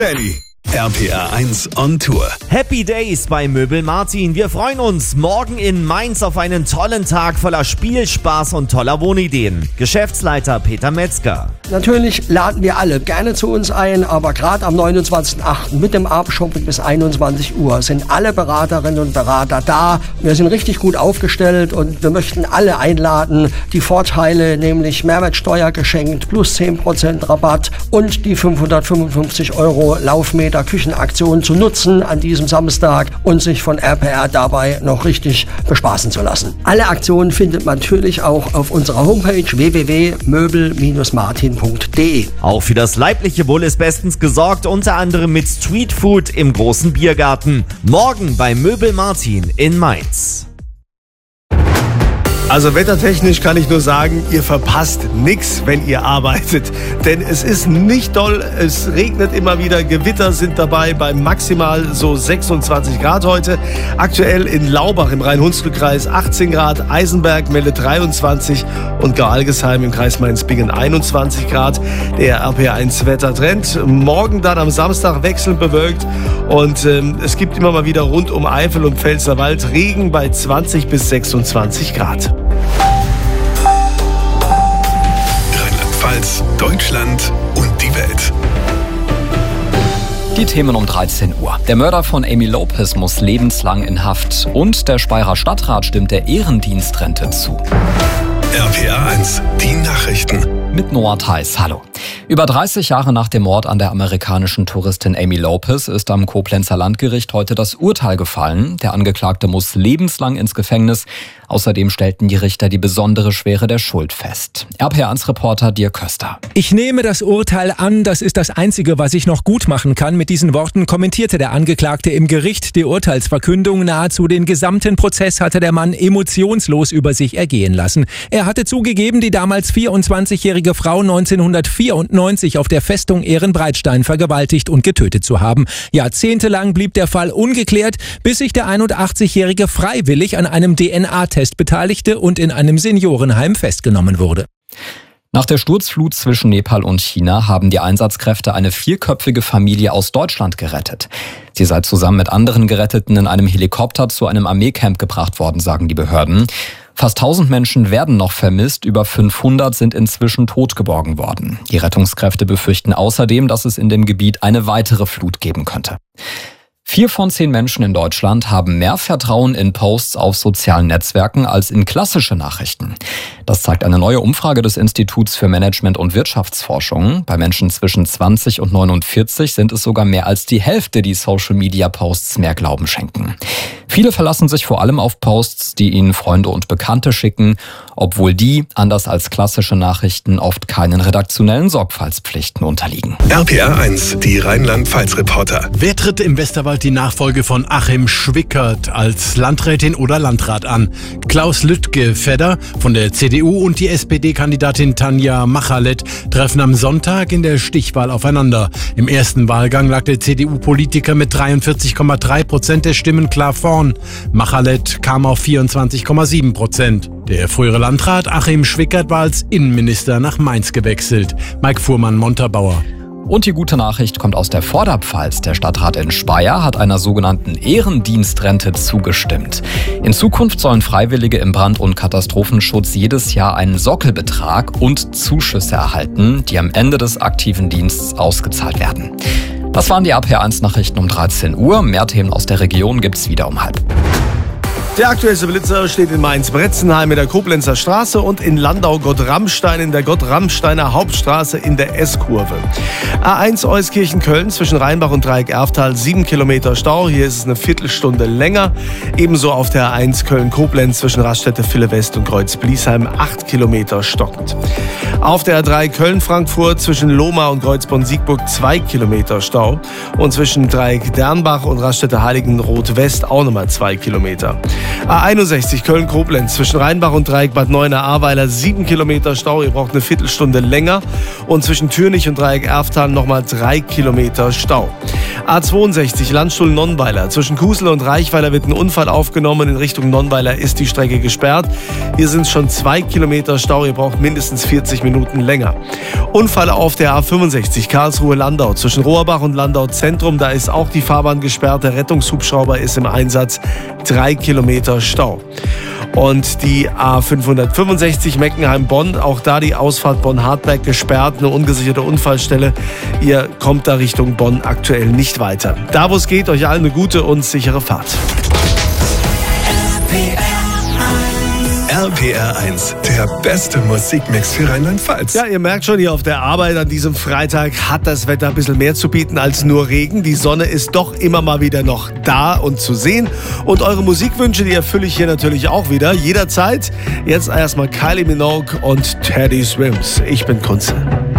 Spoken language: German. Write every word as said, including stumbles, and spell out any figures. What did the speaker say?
Belly. R P R eins on Tour. Happy Days bei Möbel Martin. Wir freuen uns morgen in Mainz auf einen tollen Tag voller Spiel, Spaß und toller Wohnideen. Geschäftsleiter Peter Metzger. Natürlich laden wir alle gerne zu uns ein, aber gerade am neunundzwanzigsten achten mit dem Abendshop bis einundzwanzig Uhr sind alle Beraterinnen und Berater da. Wir sind richtig gut aufgestellt und wir möchten alle einladen. Die Vorteile, nämlich Mehrwertsteuer geschenkt plus zehn Prozent Rabatt und die fünfhundertfünfundfünfzig Euro Laufmeter Küchenaktion zu nutzen an diesem Samstag und sich von R P R dabei noch richtig bespaßen zu lassen. Alle Aktionen findet man natürlich auch auf unserer Homepage w w w punkt möbel martin punkt de. Auch für das leibliche Wohl ist bestens gesorgt, unter anderem mit Streetfood im großen Biergarten. Morgen bei Möbel Martin in Mainz. Also wettertechnisch kann ich nur sagen, ihr verpasst nichts, wenn ihr arbeitet. Denn es ist nicht doll, es regnet immer wieder, Gewitter sind dabei bei maximal so sechsundzwanzig Grad heute. Aktuell in Laubach im Rhein-Hunsrück-Kreis achtzehn Grad, Eisenberg meldet dreiundzwanzig und Gau-Algesheim im Kreis Mainz-Bingen einundzwanzig Grad. Der R P R eins Wettertrend. Morgen dann am Samstag wechselnd bewölkt und ähm, es gibt immer mal wieder rund um Eifel und Pfälzerwald Regen bei zwanzig bis sechsundzwanzig Grad. Rheinland-Pfalz, Deutschland und die Welt. Die Themen um dreizehn Uhr. Der Mörder von Amy Lopez muss lebenslang in Haft und der Speyerer Stadtrat stimmt der Ehrendienstrente zu. R P R eins, die Nachrichten. Mit Noah Theis, hallo. Über dreißig Jahre nach dem Mord an der amerikanischen Touristin Amy Lopez ist am Koblenzer Landgericht heute das Urteil gefallen. Der Angeklagte muss lebenslang ins Gefängnis. Außerdem stellten die Richter die besondere Schwere der Schuld fest. R P R eins Reporter Dirk Köster. Ich nehme das Urteil an, das ist das Einzige, was ich noch gut machen kann. Mit diesen Worten kommentierte der Angeklagte im Gericht die Urteilsverkündung. Nahezu den gesamten Prozess hatte der Mann emotionslos über sich ergehen lassen. Er hatte zugegeben, die damals vierundzwanzigjährige Frau neunzehnhundertvierundneunzig auf der Festung Ehrenbreitstein vergewaltigt und getötet zu haben. Jahrzehntelang blieb der Fall ungeklärt, bis sich der einundachtzigjährige freiwillig an einem D N A-Test beteiligte und in einem Seniorenheim festgenommen wurde. Nach der Sturzflut zwischen Nepal und China haben die Einsatzkräfte eine vierköpfige Familie aus Deutschland gerettet. Sie sei zusammen mit anderen Geretteten in einem Helikopter zu einem Armeecamp gebracht worden, sagen die Behörden. Fast tausend Menschen werden noch vermisst, über fünfhundert sind inzwischen tot geborgen worden. Die Rettungskräfte befürchten außerdem, dass es in dem Gebiet eine weitere Flut geben könnte. Vier von zehn Menschen in Deutschland haben mehr Vertrauen in Posts auf sozialen Netzwerken als in klassische Nachrichten. Das zeigt eine neue Umfrage des Instituts für Management- und Wirtschaftsforschung. Bei Menschen zwischen zwanzig und neunundvierzig sind es sogar mehr als die Hälfte, die Social-Media-Posts mehr Glauben schenken. Viele verlassen sich vor allem auf Posts, die ihnen Freunde und Bekannte schicken, obwohl die, anders als klassische Nachrichten, oft keinen redaktionellen Sorgfaltspflichten unterliegen. R P R eins, die Rheinland-Pfalz-Reporter. Wer tritt im Westerwald die Nachfolge von Achim Schwickert als Landrätin oder Landrat an? Klaus Lüttke-Fedder von der C D U und die S P D-Kandidatin Tanja Machalet treffen am Sonntag in der Stichwahl aufeinander. Im ersten Wahlgang lag der C D U-Politiker mit dreiundvierzig Komma drei Prozent der Stimmen klar vorn. Machalet kam auf vierundzwanzig Komma sieben Prozent. Der frühere Landrat Achim Schwickert war als Innenminister nach Mainz gewechselt. Mike Fuhrmann-Montabaur. Und die gute Nachricht kommt aus der Vorderpfalz. Der Stadtrat in Speyer hat einer sogenannten Ehrendienstrente zugestimmt. In Zukunft sollen Freiwillige im Brand- und Katastrophenschutz jedes Jahr einen Sockelbetrag und Zuschüsse erhalten, die am Ende des aktiven Dienstes ausgezahlt werden. Das waren die R P R eins Nachrichten um dreizehn Uhr. Mehr Themen aus der Region gibt's wieder um halb. Der aktuellste Blitzer steht in Mainz-Bretzenheim in der Koblenzer Straße und in Landau-Gott-Ramstein in der Gott-Ramsteiner Hauptstraße in der S-Kurve. A eins Euskirchen-Köln zwischen Rheinbach und Dreieck-Erftal sieben Kilometer Stau. Hier ist es eine Viertelstunde länger. Ebenso auf der A eins Köln-Koblenz zwischen Raststätte-Ville-West und Kreuz-Bliesheim acht Kilometer stockend. Auf der A drei Köln-Frankfurt zwischen Lohmar und Kreuzborn-Siegburg zwei Kilometer Stau. Und zwischen Dreieck-Dernbach und Raststätte-Heiligenroth-West auch nochmal zwei Kilometer. A einundsechzig Köln-Koblenz zwischen Rheinbach und Dreieck Bad Neuenahr-Ahrweiler sieben Kilometer Stau. Ihr braucht eine Viertelstunde länger. Und zwischen Türnich und Dreieck Erftal nochmal drei Kilometer Stau. A zweiundsechzig Landstuhl-Nonnweiler. Zwischen Kusel und Reichweiler wird ein Unfall aufgenommen. In Richtung Nonnweiler ist die Strecke gesperrt. Hier sind schon zwei Kilometer Stau. Ihr braucht mindestens vierzig Minuten länger. Unfall auf der A fünfundsechzig Karlsruhe-Landau. Zwischen Rohrbach und Landau Zentrum. Da ist auch die Fahrbahn gesperrt. Der Rettungshubschrauber ist im Einsatz. Drei Kilometer Stau. Und die A fünfhundertfünfundsechzig Meckenheim-Bonn, auch da die Ausfahrt Bonn-Hartberg gesperrt, eine ungesicherte Unfallstelle. Ihr kommt da Richtung Bonn aktuell nicht weiter. Da wo es geht, euch allen eine gute und sichere Fahrt. R P R eins, der beste Musikmix für Rheinland-Pfalz. Ja, ihr merkt schon, hier auf der Arbeit an diesem Freitag hat das Wetter ein bisschen mehr zu bieten als nur Regen. Die Sonne ist doch immer mal wieder noch da und zu sehen. Und eure Musikwünsche, die erfülle ich hier natürlich auch wieder. Jederzeit. Jetzt erstmal Kylie Minogue und Teddy Swims. Ich bin Kunze.